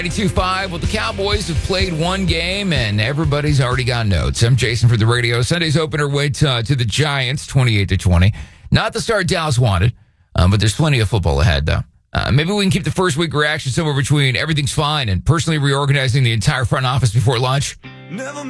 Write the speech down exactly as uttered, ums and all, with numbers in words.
ninety-two point five. Well, the Cowboys have played one game, and everybody's already got notes. I'm Jason for the radio. Sunday's opener went uh, to the Giants, twenty-eight to twenty. Not the start Dallas wanted, um, but there's plenty of football ahead, though. Uh, maybe we can keep the first week reaction somewhere between everything's fine and personally reorganizing the entire front office before lunch. Never